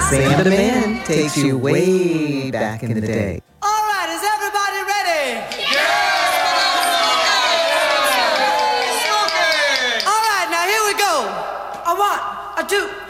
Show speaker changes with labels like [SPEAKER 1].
[SPEAKER 1] Sam the Man takes you way back in the day.
[SPEAKER 2] All right, is everybody ready? All right, now here we go. A one, a two.